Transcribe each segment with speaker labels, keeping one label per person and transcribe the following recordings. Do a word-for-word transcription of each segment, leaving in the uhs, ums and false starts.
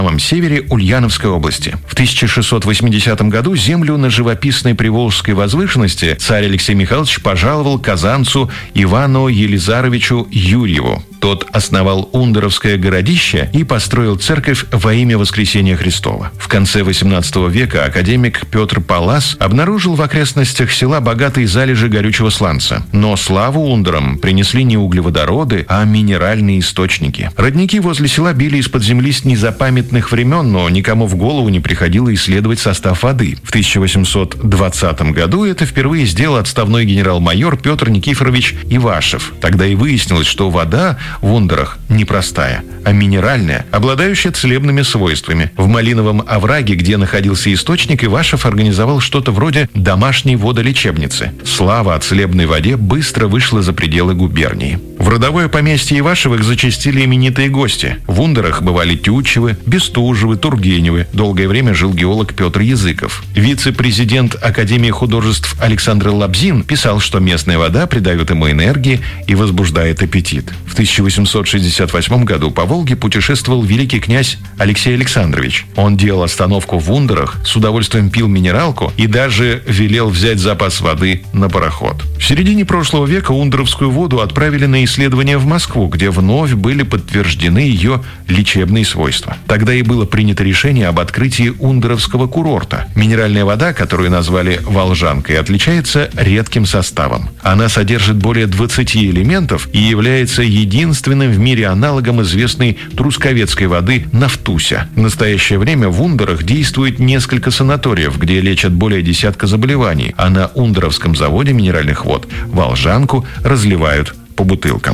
Speaker 1: самом севере Ульяновской области. В тысяча шестьсот восьмидесятом году землю на живописной Приволжской возвышенности царь Алексей Михайлович пожаловал казанцу Ивану Елизаровичу Юрьеву. Тот основал Ундеровское городище и построил церковь во имя Воскресения Христова. В конце восемнадцатого века академик Петр Паллас обнаружил в окрестностях села богатые залежи горючего сланца. Но славу Ундерам принесли не углеводороды, а минеральные источники. Родники возле села били из-под земли с незапамятных времен, но никому в голову не приходило исследовать состав воды. В тысяча восемьсот двадцатом году это впервые сделал отставной генерал-майор Петр Никифорович Ивашев. Тогда и выяснилось, что вода в Ундерах не простая, а минеральная, обладающая целебными свойствами. В Малиновом овраге, где находился источник, Ивашев организовал что-то вроде домашней водолечебницы. Слава о целебной воде быстро вышла за пределы губернии. В родовое поместье Ивашевых зачастили именитые гости. В Ундерах бывали Тютчевы, Бестужевы, Тургеневы. Долгое время жил геолог Петр Языков. Вице-президент Академии художеств Александр Лабзин писал, что местная вода придает ему энергии и возбуждает аппетит. В тысяча восемьсот шестьдесят восьмом году по Волге путешествовал великий князь Алексей Александрович. Он делал остановку в Ундерах, с удовольствием пил минералку и даже велел взять запас воды на пароход. В середине прошлого века ундеровскую воду отправили на исследования в Москву, где вновь были подтверждены ее лечебные свойства. Тогда и было принято решение об открытии ундеровского курорта. Минеральная вода, которую назвали «Волжанкой», отличается редким составом. Она содержит более двадцати элементов и является единственным в мире аналогом известной трусковецкой воды «Нафтуся». В настоящее время в Ундерах действует несколько санаториев, где лечат более десятка заболеваний, а на Ундеровском заводе минеральных вод «Волжанку» разливают по бутылкам.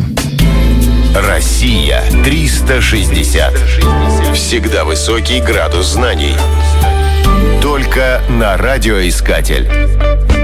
Speaker 2: Россия триста шестьдесят. Всегда высокий градус знаний. Только на радиоискатель.